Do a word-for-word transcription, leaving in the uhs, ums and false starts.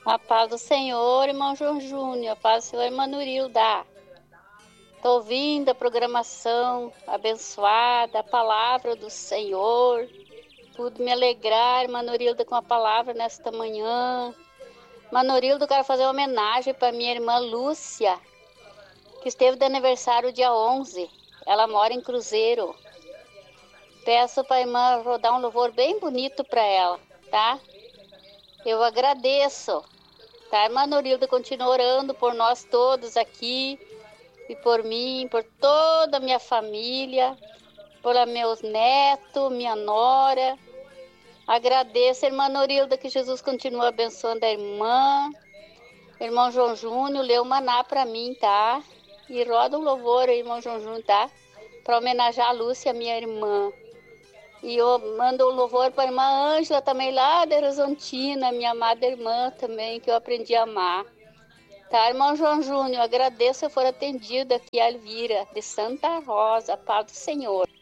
A paz do Senhor, irmão João Júnior. A paz do Senhor, irmã Nurilda. Estou ouvindo a programação abençoada, a palavra do Senhor. Pude me alegrar, irmã Nurilda, com a palavra nesta manhã. Irmã Nurilda, eu quero fazer uma homenagem para minha irmã Lúcia, que esteve de aniversário dia onze. Ela mora em Cruzeiro. Peço para a irmã rodar um louvor bem bonito para ela, tá? Eu agradeço. Tá, irmã Nurilda, continua orando por nós todos aqui, e por mim, por toda a minha família, por meus netos, minha nora. Agradeço, irmã Nurilda, que Jesus continua abençoando a irmã. Irmão João Júnior, lê o maná para mim, tá? E roda um louvor aí, irmão João Júnior, tá? Para homenagear a Lúcia, minha irmã. E eu mando um louvor para a irmã Ângela, também lá da Horizontina, minha amada irmã também, que eu aprendi a amar. Tá, irmão João Júnior, agradeço eu for atendido aqui, a Elvira, de Santa Rosa, paz do Senhor.